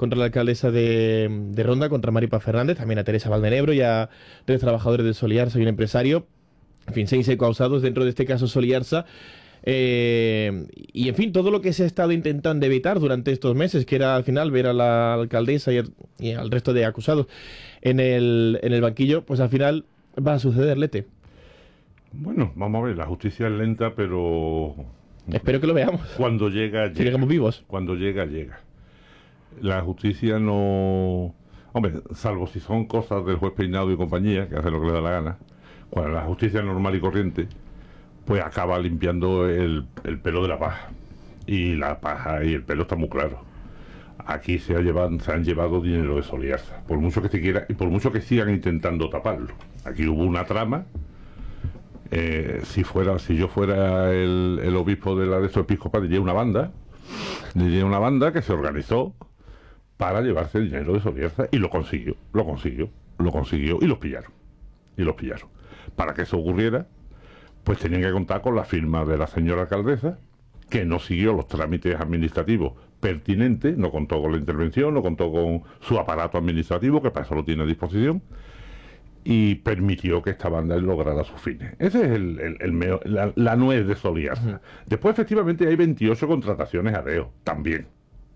contra la alcaldesa de Ronda, contra Maripa Fernández, también a Teresa Valdenebro y a 3 trabajadores de Soliarsa y un empresario. En fin, 6 causados dentro de este caso Soliarsa. Y en fin, todo lo que se ha estado intentando evitar durante estos meses, que era al final ver a la alcaldesa y al resto de acusados en el banquillo, pues al final va a suceder, Lete. Bueno, vamos a ver, la justicia es lenta, pero... Espero que lo veamos. Cuando llega, llega. Si llegamos vivos. Cuando llega, llega. La justicia no... Hombre, salvo si son cosas del juez Peinado y compañía, que hace lo que le da la gana, cuando la justicia normal y corriente, pues acaba limpiando el pelo de la paja. Y la paja y el pelo está muy claro. Aquí se han llevado dinero de Soliarsa, por mucho que se quiera y por mucho que sigan intentando taparlo. Aquí hubo una trama. Si yo fuera el obispo de su episcopal, diría una banda que se organizó para llevarse el dinero de Soliarsa y lo consiguió y los pillaron. Para que eso ocurriera, pues tenían que contar con la firma de la señora alcaldesa, que no siguió los trámites administrativos pertinentes, no contó con la intervención, no contó con su aparato administrativo, que para eso lo tiene a disposición, y permitió que esta banda lograra sus fines. Ese es la nuez de Soliarsa. Después, efectivamente, hay 28 contrataciones a deo, también.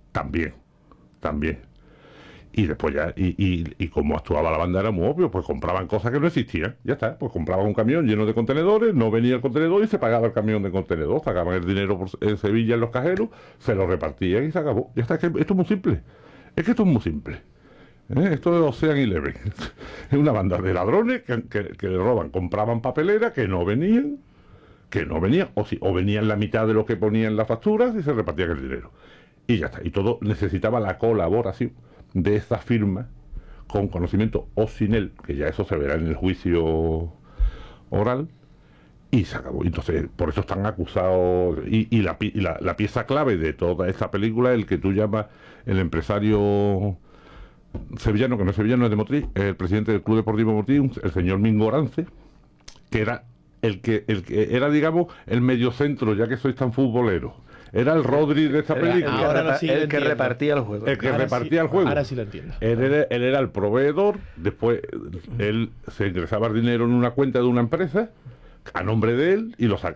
Y después ya, y como actuaba la banda era muy obvio, pues compraban cosas que no existían, ya está, pues compraban un camión lleno de contenedores, no venía el contenedor y se pagaba el camión de contenedor, sacaban el dinero en Sevilla en los cajeros, se lo repartían y se acabó, ya está, esto es muy simple, esto es muy simple. Esto es Ocean Eleven. Es una banda de ladrones que le roban, compraban papelera que no venían, o venían la mitad de lo que ponían en las facturas y se repartían el dinero. Y ya está. Y todo necesitaba la colaboración de esa firma con conocimiento o sin él, que ya eso se verá en el juicio oral, y se acabó. Entonces, por eso están acusados. Y la pieza clave de toda esta película, el que tú llamas el empresario sevillano, que no es sevillano, es de Motril, el presidente del Club Deportivo Motril, el señor Mingo Orance, que era el que era, digamos, el mediocentro, ya que sois tan futboleros. Era el Rodri de esta película. El que repartía el juego. El que repartía el juego. Ahora sí lo entiendo. Él era el proveedor, después él se ingresaba el dinero en una cuenta de una empresa a nombre de él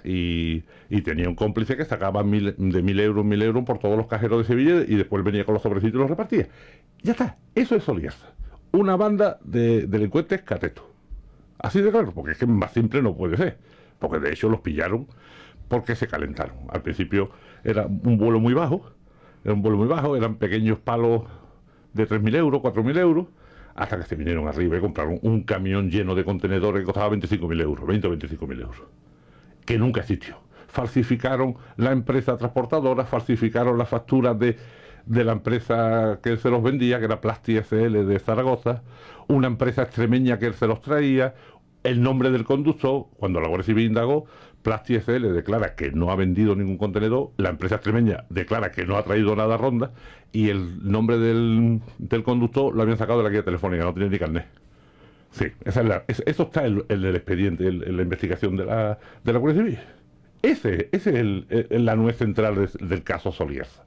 y tenía un cómplice que sacaba de 1.000 euros por todos los cajeros de Sevilla y después venía con los sobrecitos y los repartía. Ya está, eso es Soliarsa. Una banda de delincuentes catetos. Así de claro, porque es que más simple no puede ser. Porque de hecho los pillaron porque se calentaron. Al principio era un vuelo muy bajo, eran pequeños palos de 3.000 euros, 4.000 euros, hasta que se vinieron arriba y compraron un camión lleno de contenedores que costaba 25.000 euros, 20 o 25.000 euros, que nunca existió. Falsificaron la empresa transportadora, falsificaron las facturas de la empresa que él se los vendía, que era Plasti SL de Zaragoza, una empresa extremeña que él se los traía, el nombre del conductor. Cuando la Guardia Civil indagó, Plasti SL declara que no ha vendido ningún contenedor, la empresa extremeña declara que no ha traído nada a Ronda, y el nombre del conductor lo habían sacado de la guía telefónica, no tenía ni carnet. Sí, eso está en el expediente, en la investigación de la Guardia Civil. Ese es la nuez central del caso Soliarsa.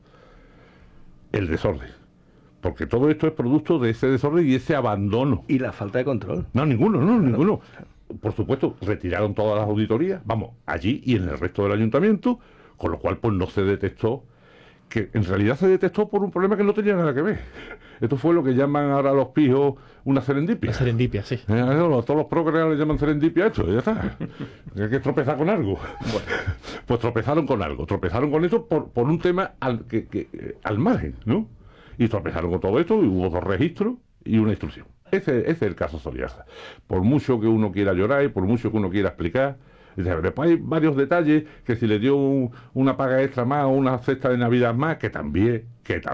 El desorden. Porque todo esto es producto de ese desorden y ese abandono. Y la falta de control. No, ninguno. Por supuesto, retiraron todas las auditorías, allí y en el resto del ayuntamiento, con lo cual pues no se detectó, que en realidad se detectó por un problema que no tenía nada que ver. Esto fue lo que llaman ahora los pijos una serendipia. Una serendipia, sí. Todos los progres le llaman serendipia a esto, ya está. Hay que tropezar con algo. Bueno. Pues tropezaron con algo, tropezaron con eso por un tema al margen, ¿no? Y tropezaron con todo esto y hubo 2 registros y una instrucción. Ese es el caso Soliarsa. Por mucho que uno quiera llorar y por mucho que uno quiera explicar, después hay varios detalles, que si le dio una paga extra más o una cesta de Navidad más, que también,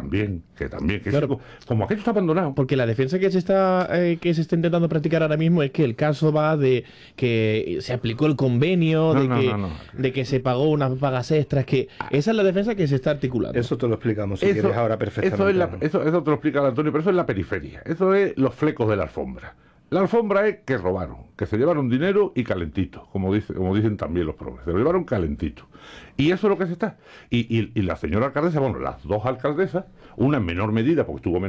claro. Como aquello está abandonado. Porque la defensa que se está intentando practicar ahora mismo es que el caso va de que se aplicó el convenio, de que se pagó unas pagas extras, que esa es la defensa que se está articulando. Eso te lo explicamos si quieres ahora perfectamente. Eso te lo explica el Antonio, pero eso es la periferia, eso es los flecos de la alfombra. La alfombra es que robaron, que se llevaron dinero y calentito, como dicen también los progres, se lo llevaron calentito. Y eso es lo que se está. Y la señora alcaldesa, las 2 alcaldesas, una en menor medida, porque estuvo